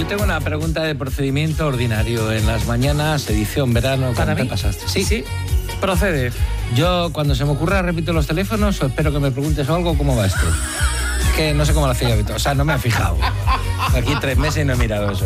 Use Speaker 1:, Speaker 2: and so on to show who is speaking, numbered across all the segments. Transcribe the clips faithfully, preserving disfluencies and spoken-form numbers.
Speaker 1: Yo tengo una pregunta de procedimiento ordinario. En las mañanas, edición verano, ¿cómo te pasaste?
Speaker 2: Sí, sí, procede.
Speaker 1: Yo, cuando se me ocurra, repito los teléfonos o espero que me preguntes algo, ¿cómo va esto? Es que no sé cómo lo hacía yo, o sea, no me he fijado. Aquí tres meses y no he mirado eso.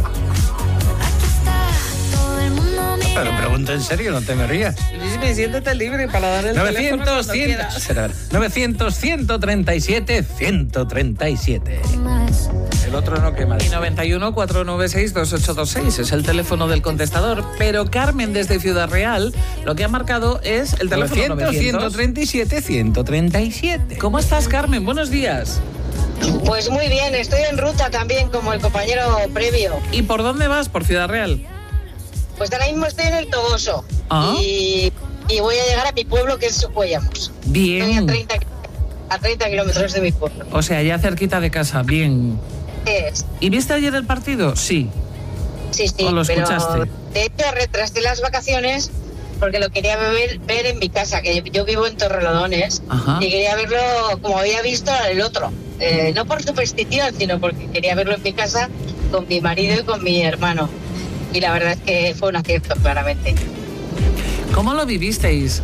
Speaker 1: Pero pregunto en serio, no te me rías.
Speaker 2: Luis, siéntete libre para dar el
Speaker 1: novecientos, cien, novecientos, ciento treinta y siete, ciento treinta y siete. El otro no quema.
Speaker 2: Y noventa y uno, cuatrocientos noventa y seis, veintiocho veintiséis es el teléfono del contestador. Pero Carmen, desde Ciudad Real, lo que ha marcado es el teléfono
Speaker 1: novecientos, ciento treinta y siete, ciento treinta y siete.
Speaker 2: ¿Cómo estás, Carmen? Buenos días.
Speaker 3: Pues muy bien, estoy en ruta también, como el compañero previo.
Speaker 2: ¿Y por dónde vas? ¿Por Ciudad Real?
Speaker 3: Pues ahora mismo estoy en el Toboso.
Speaker 2: ¿Ah?
Speaker 3: y, y voy a llegar a mi pueblo, que es Sucuellamos.
Speaker 2: Bien.
Speaker 3: Estoy a treinta, a treinta kilómetros de mi pueblo.
Speaker 2: O sea, ya cerquita de casa, bien.
Speaker 3: Es.
Speaker 2: ¿Y viste ayer el partido? Sí.
Speaker 3: Sí, sí,
Speaker 2: ¿O lo
Speaker 3: pero
Speaker 2: escuchaste?
Speaker 3: de hecho retrasé las vacaciones porque lo quería ver, ver en mi casa, que yo vivo en Torrelodones.
Speaker 2: Ajá.
Speaker 3: Y quería verlo como había visto el otro. Eh, no por superstición, sino porque quería verlo en mi casa con mi marido y con mi hermano. Y la verdad es que fue un acierto, claramente.
Speaker 2: ¿Cómo lo vivisteis?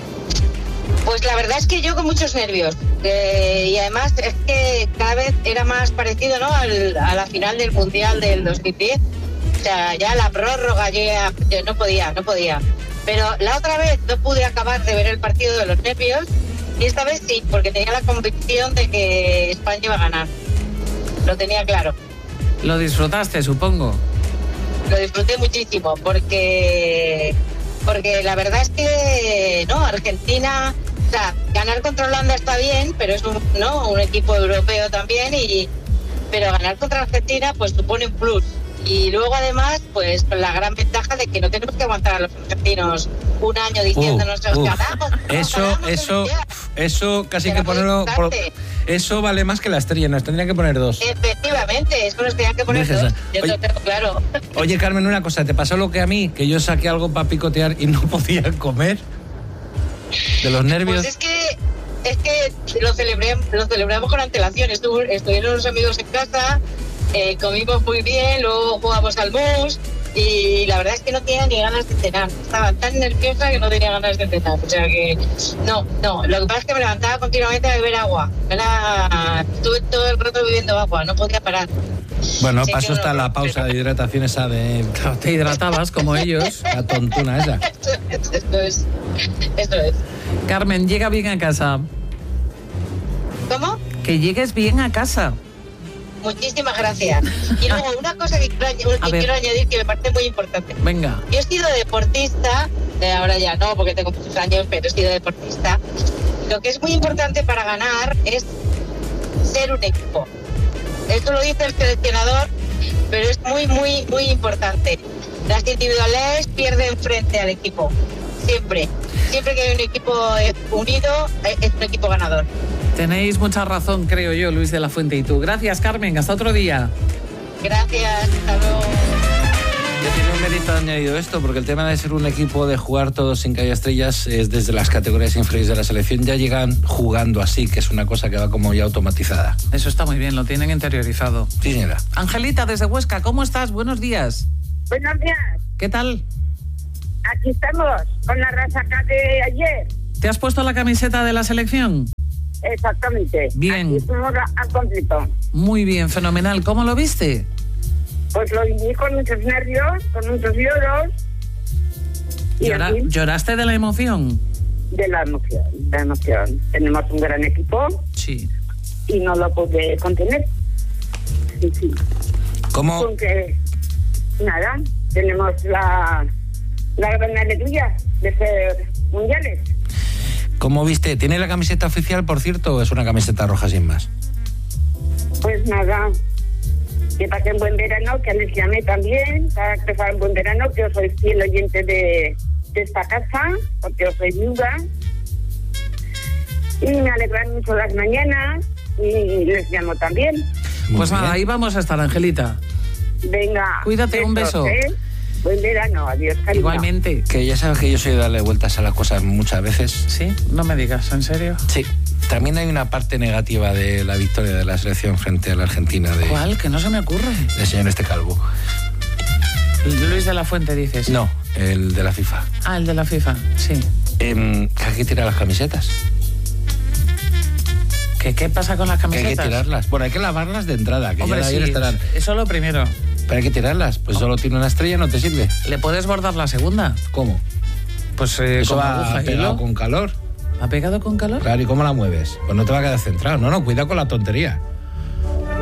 Speaker 3: Pues la verdad es que yo con muchos nervios. Eh, y además es que cada vez era más parecido, ¿no?, Al, a la final del Mundial del dos mil diez. O sea, ya la prórroga, ya, ya no podía, no podía. Pero la otra vez no pude acabar de ver el partido de los nervios. Y esta vez sí, porque tenía la convicción de que España iba a ganar. Lo tenía claro.
Speaker 2: Lo disfrutaste, supongo.
Speaker 3: Lo disfruté muchísimo porque porque la verdad es que no Argentina, o sea, ganar contra Holanda está bien, pero es un no un equipo europeo también, y pero ganar contra Argentina pues supone un plus. Y luego además pues con la gran ventaja de que no tenemos que aguantar a los argentinos un año diciéndonos que ganamos.
Speaker 1: Eso,
Speaker 3: ganamos
Speaker 1: eso, eso casi hay que ponerlo. Por, eso vale más que la estrella, nos tendrían que poner dos.
Speaker 3: Efectivamente, eso nos tenían que poner
Speaker 1: Dices,
Speaker 3: dos. Yo
Speaker 1: oye,
Speaker 3: lo tengo claro.
Speaker 1: Oye, Carmen, una cosa, ¿te pasó lo que a mí? Que yo saqué algo para picotear y no podía comer. De los nervios.
Speaker 3: Pues es que es que lo celebré, lo celebramos con antelación. Estuvo, estuvieron unos amigos en casa. Eh, comimos muy bien, luego jugamos al mus y la verdad es que no tenía ni ganas de cenar. Estaba tan nerviosa que no tenía ganas de cenar. O sea que no, no. Lo que pasa es que me levantaba continuamente a beber agua. Era, estuve todo el rato bebiendo agua, no podía parar.
Speaker 1: Bueno,
Speaker 3: sí,
Speaker 1: pasó hasta no, la pausa pero... de hidratación esa de...
Speaker 2: Claro, te hidratabas como ellos.
Speaker 1: La tontuna esa.
Speaker 3: Eso es, eso es. Eso es.
Speaker 2: Carmen, llega bien a casa.
Speaker 3: ¿Cómo?
Speaker 2: Que llegues bien a casa.
Speaker 3: Muchísimas gracias. Y luego una cosa que, quiero, que quiero añadir que me parece muy importante.
Speaker 2: Venga.
Speaker 3: Yo he sido deportista, eh, ahora ya no, porque tengo muchos años, pero he sido deportista. Lo que es muy importante para ganar es ser un equipo. Esto lo dice el seleccionador, pero es muy, muy, muy importante. Las individualidades pierden frente al equipo. Siempre. Siempre que hay un equipo unido, es un equipo ganador.
Speaker 2: Tenéis mucha razón, creo yo, Luis de la Fuente y tú. Gracias, Carmen. Hasta otro día.
Speaker 3: Gracias. Hasta luego.
Speaker 1: Ya tiene un mérito añadido esto, porque el tema de ser un equipo, de jugar todos sin que haya estrellas, es desde las categorías inferiores de la selección. Ya llegan jugando así, que es una cosa que va como ya automatizada.
Speaker 2: Eso está muy bien, lo tienen interiorizado.
Speaker 1: Sí, señora.
Speaker 2: Angelita, desde Huesca, ¿cómo estás? Buenos días.
Speaker 4: Buenos días.
Speaker 2: ¿Qué tal?
Speaker 4: Aquí estamos, con la resaca de ayer.
Speaker 2: ¿Te has puesto la camiseta de la selección?
Speaker 4: Exactamente.
Speaker 2: Bien.
Speaker 4: Aquí estamos al completo.
Speaker 2: Muy bien, fenomenal. ¿Cómo lo viste?
Speaker 4: Pues lo viví con muchos nervios, con muchos lloros. Y
Speaker 2: Llora, ¿Lloraste de la emoción?
Speaker 4: De la emoción, de la emoción. Tenemos un gran equipo.
Speaker 2: Sí.
Speaker 4: Y no lo pude contener. Sí, sí.
Speaker 1: ¿Cómo?
Speaker 4: Porque, nada, tenemos la, la gran alegría de ser mundiales.
Speaker 1: ¿Cómo viste? ¿Tiene la camiseta oficial, por cierto, o es una camiseta roja sin más?
Speaker 4: Pues nada, que pasen buen verano, que les llamé también, para que pasen buen verano, que yo soy fiel oyente de, de esta casa, porque yo soy viuda. Y me alegran mucho las mañanas y les llamo también.
Speaker 2: Muy pues bien. Nada, ahí vamos a estar, Angelita.
Speaker 4: Venga.
Speaker 2: Cuídate, besos, un beso.
Speaker 4: ¿eh? Buen verano, adiós, cariño.
Speaker 2: Igualmente.
Speaker 1: Que ya sabes que yo soy de darle vueltas a las cosas muchas veces.
Speaker 2: ¿Sí? No me digas, ¿en serio?
Speaker 1: Sí. También hay una parte negativa de la victoria de la selección frente a la Argentina. De,
Speaker 2: ¿Cuál? Que no se me ocurre.
Speaker 1: El señor este calvo.
Speaker 2: Luis de la Fuente, dices.
Speaker 1: No, el de la FIFA.
Speaker 2: Ah, el de la FIFA, sí.
Speaker 1: Eh, que hay que tirar las camisetas.
Speaker 2: ¿Qué, ¿Qué pasa con las camisetas?
Speaker 1: Que hay que tirarlas. Bueno, hay que lavarlas de entrada, que
Speaker 2: Hombre,
Speaker 1: ya
Speaker 2: sí,
Speaker 1: ayer estarán.
Speaker 2: Eso lo primero.
Speaker 1: Pero hay que tirarlas. Pues solo tiene una estrella, no te sirve.
Speaker 2: ¿Le puedes bordar la segunda?
Speaker 1: ¿Cómo?
Speaker 2: Pues eh,
Speaker 1: Eso
Speaker 2: con
Speaker 1: va
Speaker 2: aguja y
Speaker 1: pegado
Speaker 2: hilo.
Speaker 1: con calor.
Speaker 2: ¿Ha pegado con calor?
Speaker 1: Claro, ¿y cómo la mueves? Pues no te va a quedar centrado. No, no, cuidado con la tontería.